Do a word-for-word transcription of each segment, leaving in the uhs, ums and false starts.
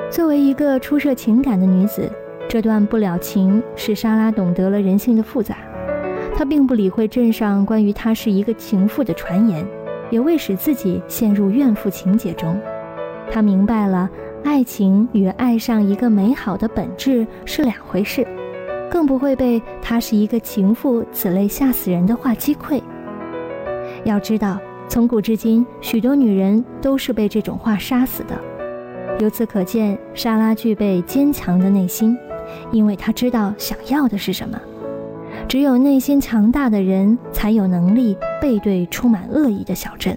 作为一个初涉情感的女子，这段不了情使莎拉懂得了人性的复杂。她并不理会镇上关于她是一个情妇的传言，也未使自己陷入怨妇情节中。她明白了爱情与爱上一个美好的本质是两回事，更不会被她是一个情妇此类吓死人的话击溃。要知道，从古至今，许多女人都是被这种话杀死的。由此可见，莎拉具备坚强的内心，因为她知道想要的是什么。只有内心强大的人，才有能力背对充满恶意的小镇。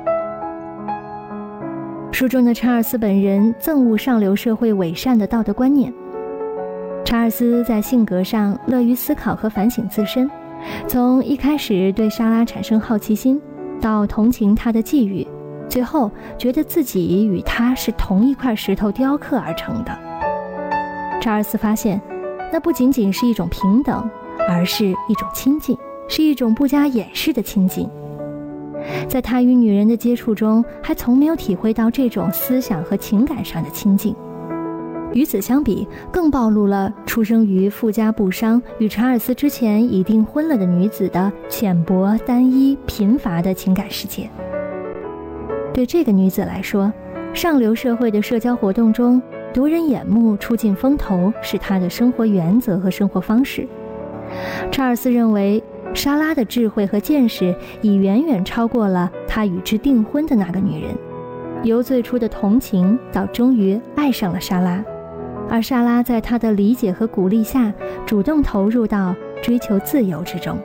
书中的查尔斯本人憎恶上流社会伪善的道德观念。查尔斯在性格上乐于思考和反省自身，从一开始对莎拉产生好奇心，到同情她的际遇，最后觉得自己与她是同一块石头雕刻而成的。查尔斯发现，那不仅仅是一种平等，而是一种亲近，是一种不加掩饰的亲近。在他与女人的接触中，还从没有体会到这种思想和情感上的亲近。与此相比，更暴露了出生于富家不商、与查尔斯之前已订婚了的女子的浅薄、单一、贫乏的情感世界。对这个女子来说，上流社会的社交活动中，夺人眼目、出尽风头是她的生活原则和生活方式。查尔斯认为，莎拉的智慧和见识已远远超过了他与之订婚的那个女人，由最初的同情到终于爱上了莎拉，而莎拉在他的理解和鼓励下，主动投入到追求自由之中。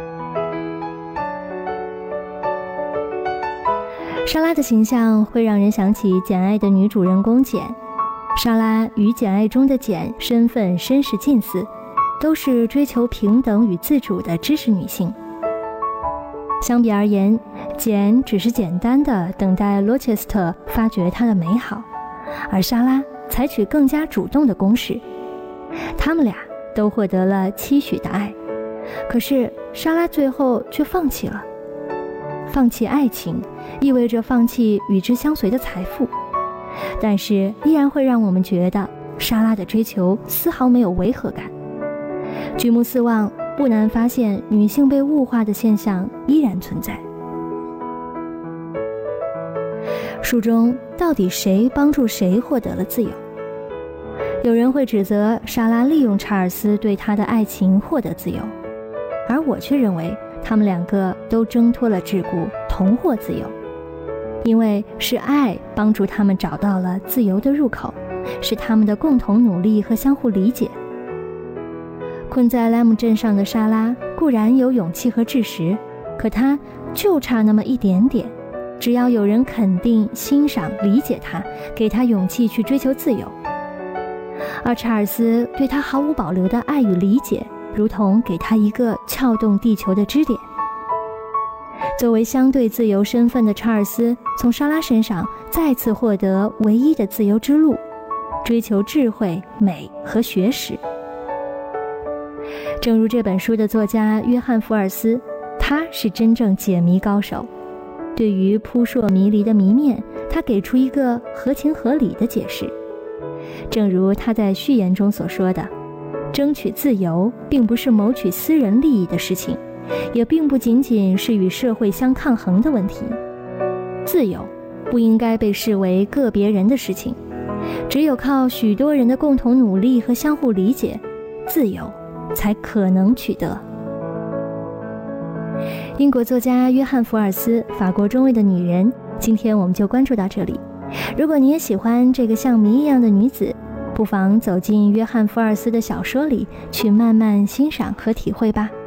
莎拉的形象会让人想起《简爱》的女主人公简。莎拉与《简爱》中的简身份身世近似，都是追求平等与自主的知识女性。相比而言，简只是简单的等待罗切斯特发掘她的美好，而莎拉采取更加主动的攻势。他们俩都获得了期许的爱，可是莎拉最后却放弃了。放弃爱情意味着放弃与之相随的财富，但是依然会让我们觉得莎拉的追求丝毫没有违和感。举目四望，不难发现女性被物化的现象依然存在。书中到底谁帮助谁获得了自由？有人会指责莎拉利用查尔斯对她的爱情获得自由，而我却认为他们两个都挣脱了桎梏，同获自由。因为是爱帮助他们找到了自由的入口，是他们的共同努力和相互理解。困在莱姆镇上的莎拉固然有勇气和志识，可她就差那么一点点，只要有人肯定、欣赏、理解她，给她勇气去追求自由。而查尔斯对她毫无保留的爱与理解，如同给她一个撬动地球的支点。作为相对自由身份的查尔斯，从莎拉身上再次获得唯一的自由之路，追求智慧、美和学识。正如这本书的作家约翰·福尔斯，他是真正解谜高手。对于扑朔迷离的谜面，他给出一个合情合理的解释。正如他在序言中所说的，争取自由并不是谋取私人利益的事情，也并不仅仅是与社会相抗衡的问题。自由不应该被视为个别人的事情，只有靠许多人的共同努力和相互理解，自由才可能取得。英国作家约翰·福尔斯，法国中尉的女人，今天我们就关注到这里。如果你也喜欢这个像谜一样的女子，不妨走进约翰·福尔斯的小说里去慢慢欣赏和体会吧。